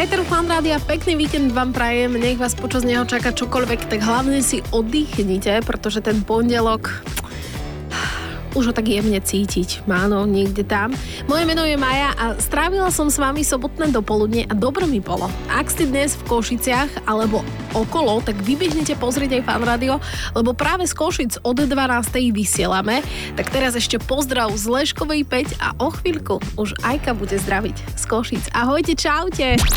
Peter Fan Rádia, pekný víkend vám prajem, nech vás počas neho čaká čokoľvek, tak hlavne si oddychnite, pretože ten pondelok už ho tak jemne cítiť, áno, niekde tam. Moje meno je Maja a strávila som s vami sobotné dopoludne a dobro mi bolo. Ak ste dnes v Košiciach alebo okolo, tak vybehnite pozrieť aj Fan Rádio, lebo práve z Košic od 12. vysielame. Tak teraz ešte pozdrav z Leškovej 5 a o chvíľku už Ajka bude zdraviť z Košic. Ahojte, čaute!